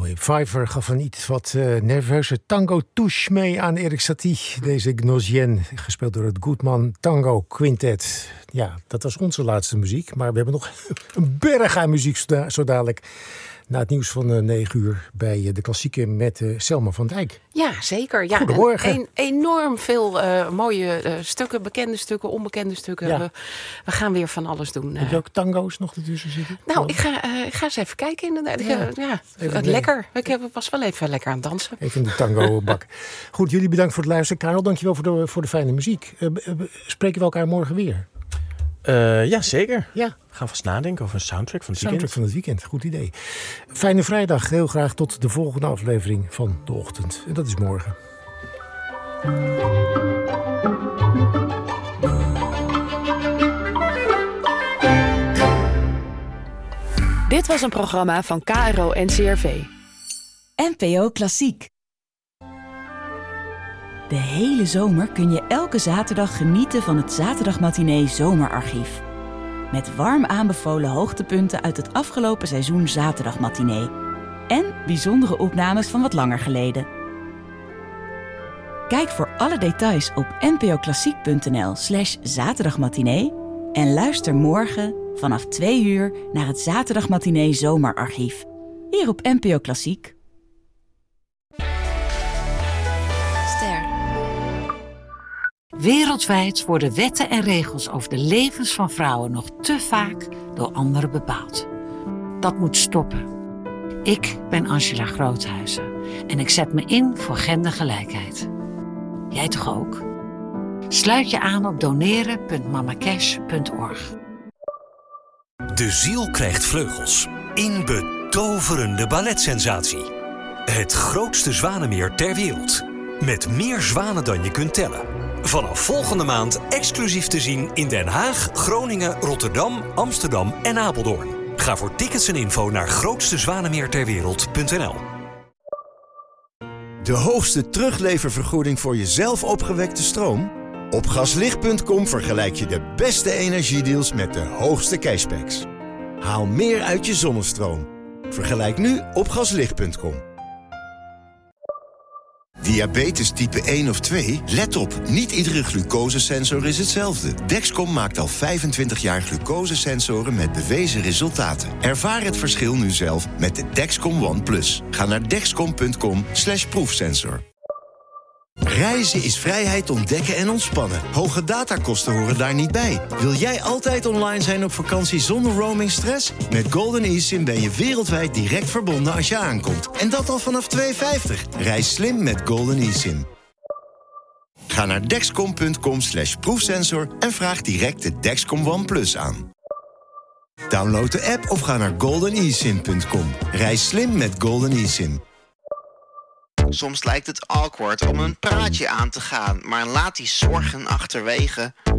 mooi. Pfeiffer gaf een iets wat nerveuze tango-touche mee aan Erik Satie. Deze Gnozien, gespeeld door het Goodman Tango Quintet. Ja, dat was onze laatste muziek. Maar we hebben nog een berg aan muziek zo dadelijk. Na het nieuws van 9 uur bij de klassieke met Selma van Dijk. Ja, zeker. Ja, Goedemorgen. Enorm veel mooie stukken, bekende stukken, onbekende stukken. Ja. We gaan weer van alles doen. Heb je ook tango's nog ertussen zitten? Nou, ik ga eens even kijken inderdaad. Lekker. Ik was wel even lekker aan het dansen. Even in de tango-bak. Goed, jullie bedankt voor het luisteren. Karel, dankjewel voor de fijne muziek. Spreken we elkaar morgen weer? Ja, zeker. Ja. We gaan vast nadenken over een soundtrack van het weekend. Soundtrack van het weekend, goed idee. Fijne vrijdag, heel graag tot de volgende aflevering van De Ochtend. En dat is morgen. Dit was een programma van KRO NCRV. NPO Klassiek. De hele zomer kun je elke zaterdag genieten van het Zaterdagmatinee Zomerarchief. Met warm aanbevolen hoogtepunten uit het afgelopen seizoen Zaterdagmatinee. En bijzondere opnames van wat langer geleden. Kijk voor alle details op npoklassiek.nl/zaterdagmatinee en luister morgen vanaf 2 uur naar het Zaterdagmatinee Zomerarchief. Hier op NPO Klassiek. Wereldwijd worden wetten en regels over de levens van vrouwen nog te vaak door anderen bepaald. Dat moet stoppen. Ik ben Angela Groothuizen en ik zet me in voor gendergelijkheid. Jij toch ook? Sluit je aan op doneren.mamacash.org. De ziel krijgt vleugels. In betoverende balletsensatie. Het grootste zwanenmeer ter wereld. Met meer zwanen dan je kunt tellen. Vanaf volgende maand exclusief te zien in Den Haag, Groningen, Rotterdam, Amsterdam en Apeldoorn. Ga voor tickets en info naar grootstezwanemeerterwereld.nl. De hoogste terugleververgoeding voor je zelf opgewekte stroom? Op gaslicht.com vergelijk je de beste energiedeals met de hoogste cashbacks. Haal meer uit je zonnestroom. Vergelijk nu op gaslicht.com. Diabetes type 1 of 2? Let op, niet iedere glucosesensor is hetzelfde. Dexcom maakt al 25 jaar glucosesensoren met bewezen resultaten. Ervaar het verschil nu zelf met de Dexcom ONE+. Ga naar dexcom.com/proefsensor. Reizen is vrijheid ontdekken en ontspannen. Hoge datakosten horen daar niet bij. Wil jij altijd online zijn op vakantie zonder roamingstress? Met Golden eSIM ben je wereldwijd direct verbonden als je aankomt. En dat al vanaf €2,50. Reis slim met Golden eSIM. Ga naar dexcom.com/proefsensor en vraag direct de Dexcom ONE+ aan. Download de app of ga naar goldenesim.com. Reis slim met Golden eSIM. Soms lijkt het awkward om een praatje aan te gaan, maar laat die zorgen achterwege.